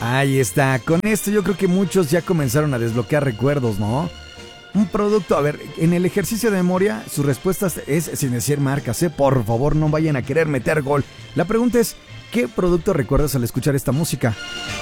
Ahí está. Con esto yo creo que muchos ya comenzaron a desbloquear recuerdos, ¿no? Un producto, a ver, en el ejercicio de memoria, su respuesta es sin decir marcas, ¿eh? Por favor, no vayan a querer meter gol. La pregunta es, ¿qué producto recuerdas al escuchar esta música?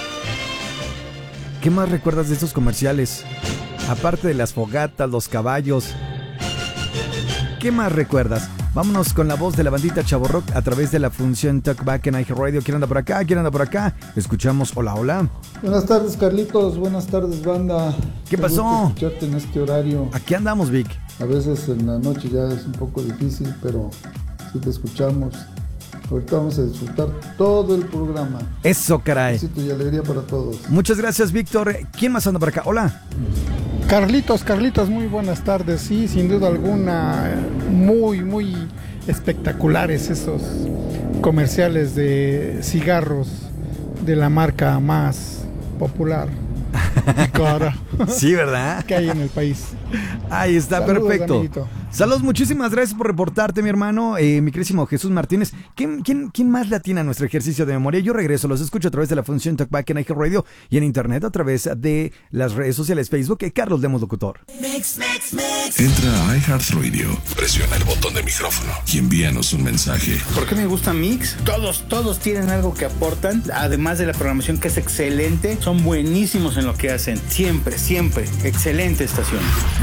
¿Qué más recuerdas de estos comerciales? Aparte de las fogatas, los caballos. ¿Qué más recuerdas? Vámonos con la voz de la bandita Chavo Rock a través de la función Talkback en iHeartRadio. ¿Quién anda por acá? ¿Quién anda por acá? Escuchamos. Hola, hola. Buenas tardes, Carlitos. Buenas tardes, banda. ¿Qué pasó? Escucharte en este horario. Aquí andamos, Vic. A veces en la noche ya es un poco difícil, pero sí te escuchamos. Ahorita vamos a disfrutar todo el programa. Eso, caray. Éxito y alegría para todos. Muchas gracias, Víctor. ¿Quién más anda por acá? Hola. Carlitos, muy buenas tardes. Sí, sin duda alguna, muy espectaculares esos comerciales de cigarros de la marca más popular y cara. Sí, ¿verdad? Que hay en el país. Ahí está. Saludos, perfecto. Amiguito. Saludos, muchísimas gracias por reportarte, mi hermano, mi querísimo Jesús Martínez. ¿Quién más le atina a nuestro ejercicio de memoria? Yo regreso, los escucho a través de la función Talkback en iHeartRadio y en internet a través de las redes sociales Facebook, Carlos Lemos Locutor. Entra a iHeartRadio, presiona el botón de micrófono y envíanos un mensaje. ¿Por qué me gusta Mix? Todos tienen algo que aportan, además de la programación que es excelente, son buenísimos en lo que hacen, siempre, excelente estación.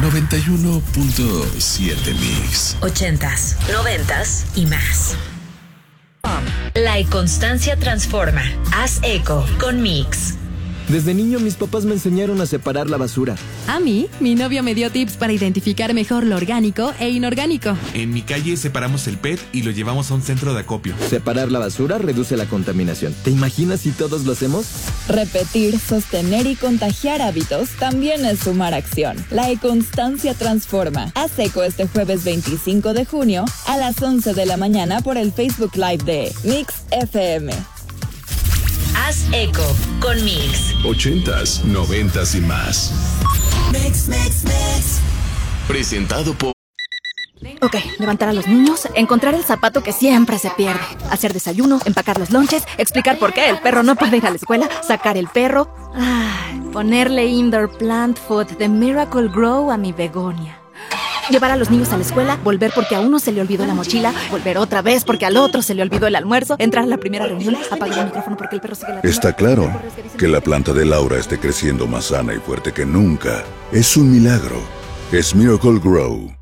91.7 Mix. 80s, 90s y más. La inconstancia transforma. Haz eco con Mix. Desde niño mis papás me enseñaron a separar la basura. A mí, mi novio me dio tips para identificar mejor lo orgánico e inorgánico. En mi calle separamos el PET y lo llevamos a un centro de acopio. Separar la basura reduce la contaminación. ¿Te imaginas si todos lo hacemos? Repetir, sostener y contagiar hábitos también es sumar acción. La inconstancia transforma. Haz eco este jueves 25 de junio a las 11 de la mañana por el Facebook Live de Mix FM. Haz eco con Mix. 80s, 90s y más. Mix. Presentado por... Ok, levantar a los niños, encontrar el zapato que siempre se pierde, hacer desayuno, empacar los lonches, explicar por qué el perro no puede ir a la escuela, sacar el perro, ponerle indoor plant food de Miracle Grow a mi begonia. Llevar a los niños a la escuela, volver porque a uno se le olvidó la mochila, volver otra vez porque al otro se le olvidó el almuerzo, entrar a la primera reunión, apagar el micrófono porque el perro sigue ladrando. Está claro que la planta de Laura esté creciendo más sana y fuerte que nunca. Es un milagro. Es Miracle Grow.